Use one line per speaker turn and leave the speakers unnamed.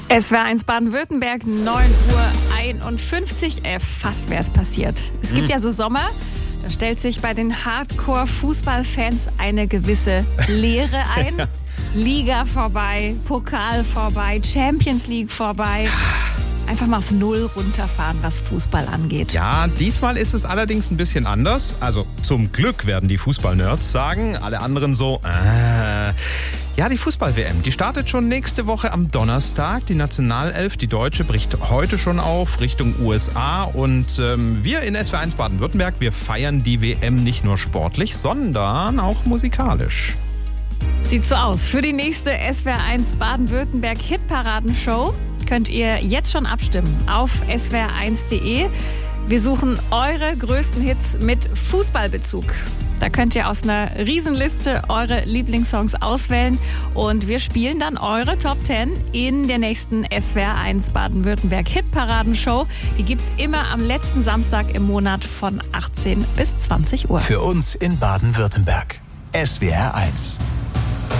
SWR1 Baden-Württemberg, 9:51 Uhr. Fast wäre es passiert. Es gibt ja so Sommer, da stellt sich bei den Hardcore-Fußballfans eine gewisse Leere ein. Ja. Liga vorbei, Pokal vorbei, Champions League vorbei. Einfach mal auf Null runterfahren, was Fußball angeht.
Ja, diesmal ist es allerdings ein bisschen anders. Also zum Glück werden die Fußball-Nerds sagen. Alle anderen so, Ja, die Fußball-WM, die startet schon nächste Woche am Donnerstag. Die Nationalelf, die Deutsche, bricht heute schon auf Richtung USA. Und wir in SWR1 Baden-Württemberg, wir feiern die WM nicht nur sportlich, sondern auch musikalisch.
Sieht so aus. Für die nächste SWR1 Baden-Württemberg Hitparadenshow könnt ihr jetzt schon abstimmen auf swr1.de. Wir suchen eure größten Hits mit Fußballbezug. Da könnt ihr aus einer Riesenliste eure Lieblingssongs auswählen und wir spielen dann eure Top 10 in der nächsten SWR1 Baden-Württemberg Hitparadenshow. Die gibt's immer am letzten Samstag im Monat von 18 bis 20 Uhr.
Für uns in Baden-Württemberg. SWR1.